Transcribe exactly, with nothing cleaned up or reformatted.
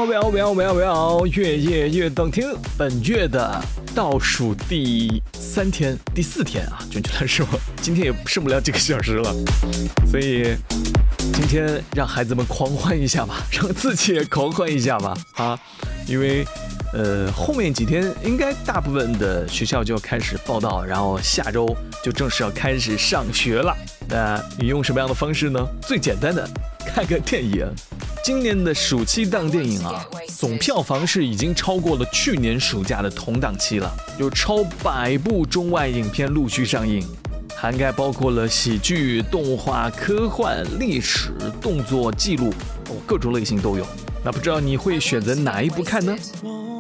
喵喵喵喵喵，越夜越动听。本月的倒数第三天、第四天啊，准确来说，今天也剩不了几个小时了，所以今天让孩子们狂欢一下吧，让自己也狂欢一下吧啊！因为呃后面几天应该大部分的学校就要开始报到，然后下周就正式要开始上学了。那你用什么样的方式呢？最简单的，看个电影。今年的暑期档电影啊，总票房是已经超过了去年暑假的同档期了，有超百部中外影片陆续上映，涵盖包括了喜剧、动画、科幻、历史、动作、纪录，哦，各种类型都有。那不知道你会选择哪一部看呢？